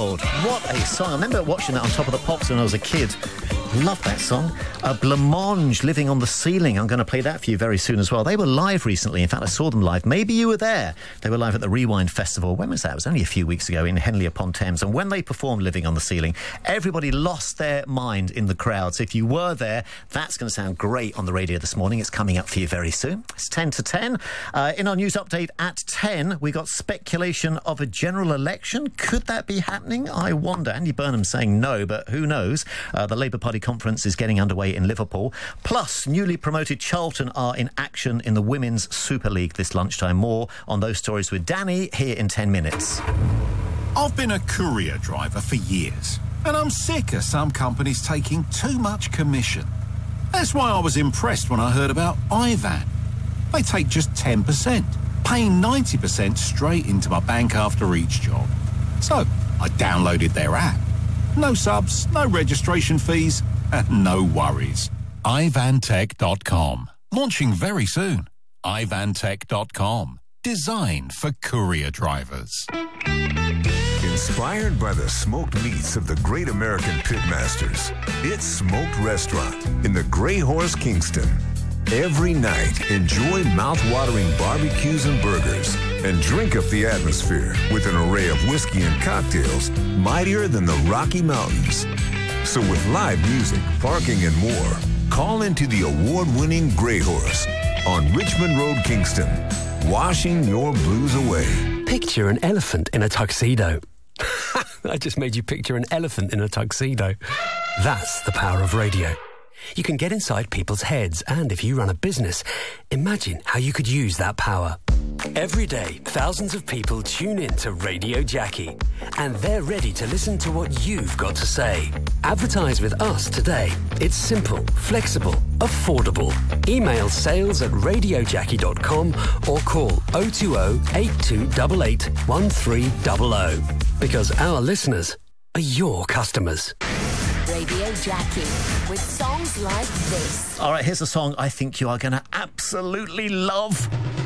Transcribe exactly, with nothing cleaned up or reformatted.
World. What a song. I remember watching that on Top of the Pops when I was a kid. Love that song. Uh, Blancmange, Living on the Ceiling. I'm going to play that for you very soon as well. They were live recently. In fact, I saw them live. Maybe you were there. They were live at the Rewind Festival. When was that? It was only a few weeks ago in Henley-upon-Thames. And when they performed Living on the Ceiling, everybody lost their mind in the crowd. So if you were there, that's going to sound great on the radio this morning. It's coming up for you very soon. It's ten to ten. Uh, in our news update at ten, we got speculation of a general election. Could that be happening? I wonder. Andy Burnham saying no, but who knows? Uh, the Labour Party conference is getting underway in Liverpool. Plus, newly promoted Charlton are in action in the Women's Super League this lunchtime. More on those stories with Danny here in ten minutes. I've been a courier driver for years, and I'm sick of some companies taking too much commission. That's why I was impressed when I heard about iVan. They take just ten percent, paying ninety percent straight into my bank after each job. So I downloaded their app. No subs, no registration fees, and no worries. i van tech dot com. Launching very soon. i van tech dot com. Designed for courier drivers. Inspired by the smoked meats of the great American pitmasters, it's Smoked Restaurant in the Grey Horse, Kingston. Every night, enjoy mouth-watering barbecues and burgers, and drink up the atmosphere with an array of whiskey and cocktails mightier than the Rocky Mountains. So with live music, parking, and more, call into the award-winning Grey Horse on Richmond Road, Kingston, washing your blues away. Picture an elephant in a tuxedo. I just made you picture an elephant in a tuxedo. That's the power of radio. You can get inside people's heads, and if you run a business, imagine how you could use that power. Every day, thousands of people tune in to Radio Jackie, and they're ready to listen to what you've got to say. Advertise with us today. It's simple, flexible, affordable. Email sales at radio jackie dot com or call oh two oh, eight two eight eight, one three zero zero. Because our listeners are your customers. Radio Jackie, with songs like this. All right, here's a song I think you are going to absolutely love.